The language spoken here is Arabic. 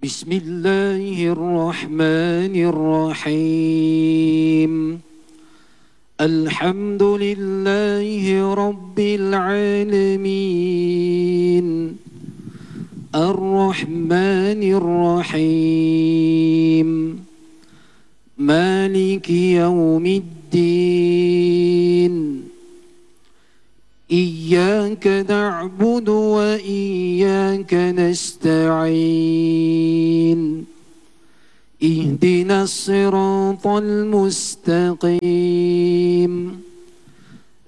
بسم الله الرحمن الرحيم. الحمد لله رب العالمين، الرحمن الرحيم، مالك يوم الدين. إياك نعبد وإياك نستعين. اهدنا الصراط المستقيم